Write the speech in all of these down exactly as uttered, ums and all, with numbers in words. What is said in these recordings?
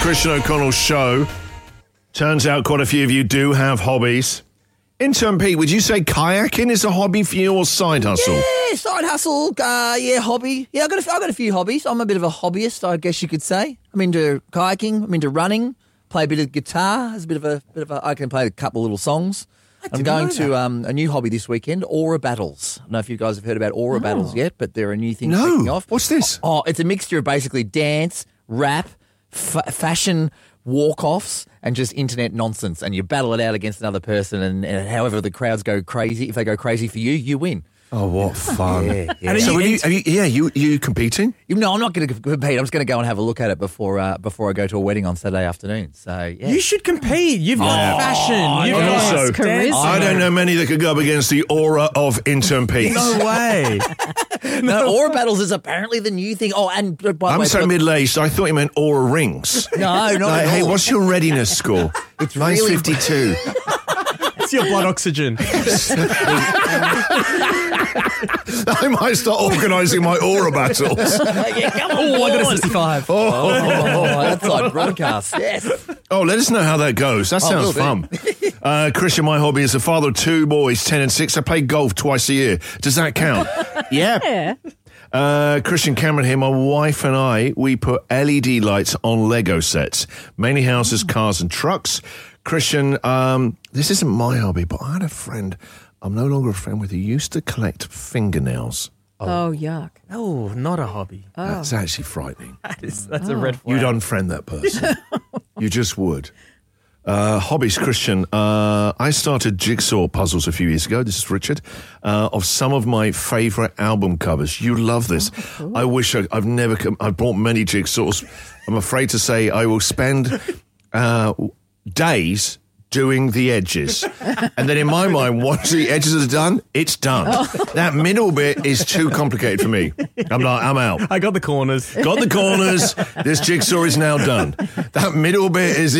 Christian O'Connell's show. Turns out quite a few of you do have hobbies. Intern Pete, would you say kayaking is a hobby for you or side hustle? Yeah, side hustle, uh, yeah, hobby. Yeah, I've got, a, I've got a few hobbies. I'm a bit of a hobbyist, I guess you could say. I'm into kayaking, I'm into running, play a bit of guitar. As a bit of a, bit of a I can play a couple of little songs. I'm going to um, a new hobby this weekend, Aura Battles. I don't know if you guys have heard about Aura oh. Battles yet, but they're a new thing no. kicking off. What's this? Oh, it's a mixture of basically dance, rap, f- fashion walk-offs, and just internet nonsense. And you battle it out against another person, and, and however the crowds go crazy, if they go crazy for you, you win. Oh, what fun. Yeah, yeah. So, are you, are you, yeah, you, you competing? No, I'm not going to compete. I'm just going to go and have a look at it before uh, before I go to a wedding on Saturday afternoon. So, yeah. You should compete. You've got oh, fashion. You've and got also, charisma. I don't know many that could go up against the aura of Intern Pete. No way. No, Aura Battles is apparently the new thing. Oh, and by the I'm way, so but, middle-aged, I thought you meant aura rings. No, not like, at hey, all. what's your readiness score? It's Mine's really fifty-two. It's your blood oxygen. I might start organising my aura battles. Yeah, come on, Oh, I got a boys. sixty-five. Oh. Oh, that's like broadcast. Yes. Oh, let us know how that goes. That sounds will fun. uh, Christian, my hobby is a father of two boys, ten and six. I play golf twice a year. Does that count? Yeah. Yeah. Uh, Christian Cameron here. My wife and I, we put L E D lights on Lego sets, mainly houses, cars and trucks. Christian, um, this isn't my hobby, but I had a friend, I'm no longer a friend with, who used to collect fingernails. Oh, yuck. Oh, not a hobby. Oh. That's actually frightening. That is, that's a red flag. You'd unfriend that person. You just would. Uh, hobbies, Christian. Uh, I started jigsaw puzzles a few years ago. This is Richard. Uh, of some of my favourite album covers. You love this. Oh, cool. I wish I, I've never. Come, I've bought many jigsaws. I'm afraid to say I will spend uh, days doing the edges, and then in my mind, once the edges are done, it's done. Oh. That middle bit is too complicated for me. I'm like, I'm out. I got the corners. Got the corners. This jigsaw is now done. That middle bit is.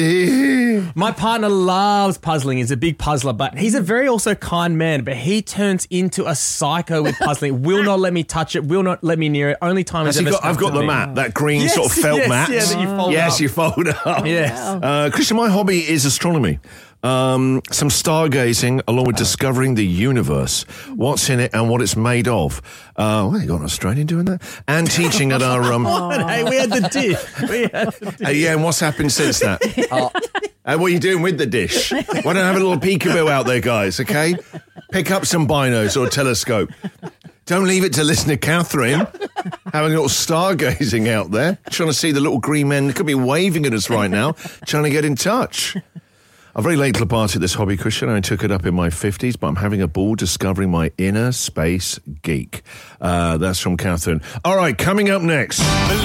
My partner loves puzzling. He's a big puzzler, but he's a very also kind man. But he turns into a psycho with puzzling. Will not let me touch it. Will not let me near it. Only time he's Has he ever got, I've got the me. mat, that green Yes, sort of felt yes, mat. yeah, that you fold yes, up. you fold up. Yes. Uh, Christian, my hobby is astronomy. Um, some stargazing along with discovering the universe, what's in it and what it's made of. Uh, well, you got an Australian doing that? And teaching at our... Um, Hey, we had the dish. We had the dish. uh, yeah, and what's happened since that? Oh. And what are you doing with the dish? Why don't I have a little peekaboo out there, guys, okay? Pick up some binos or a telescope. Don't leave it to listener Catherine having a little stargazing out there, trying to see the little green men that could be waving at us right now, trying to get in touch. I'm very late to the party at this hobby, Christian. I took it up in my fifties, but I'm having a ball discovering my inner space geek. Uh, that's from Catherine. All right, coming up next.